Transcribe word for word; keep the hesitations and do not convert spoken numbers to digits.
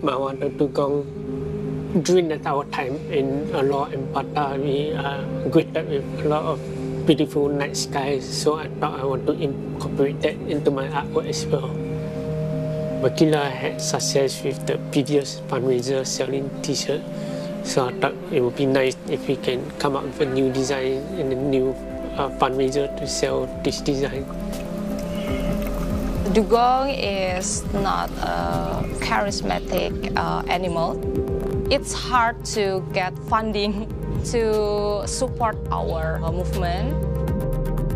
Mawar Dugong. During that our time in Alor and Pata, we are greeted with a lot of beautiful night skies, so I thought I want to incorporate that into my artwork as well. Bakila had success with the previous fundraiser selling t-shirts, so I thought it would be nice if we can come up with a new design and a new uh, fundraiser to sell this design. Dugong is not a charismatic uh, animal. It's hard to get funding to support our movement.